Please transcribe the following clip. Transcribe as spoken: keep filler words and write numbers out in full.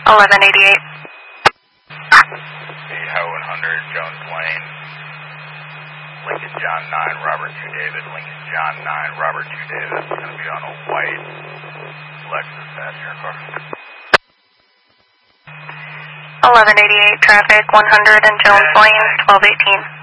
eleven eighty-eight. Tahoe one hundred, Jones Lane. Lincoln John nine, Robert two David. Lincoln John nine, Robert two David. It's going to be on a white Lexus passenger car. eleven eighty-eight traffic, one hundred and Jones Lane, twelve eighteen.